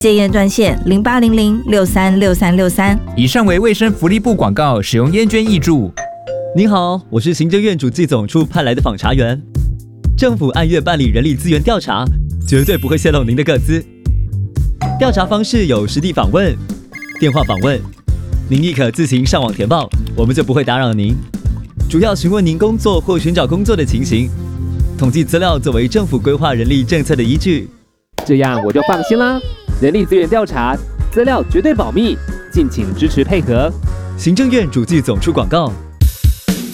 戒烟专线0800636363。 以上为卫生福利部广告，使用烟捐挹注。 您好，我是行政院主计总处派来的访查员。政府按月办理人力资源调查，绝对不会泄露您的个资。调查方式有实地访问、电话访问，您亦可自行上网填报，我们就不会打扰您。主要询问您工作或寻找工作的情形，统计资料作为政府规划人力政策的依据。 这样我就放心啦。人力资源调查资料绝对保密，敬请支持配合。 行政院主计总处广告。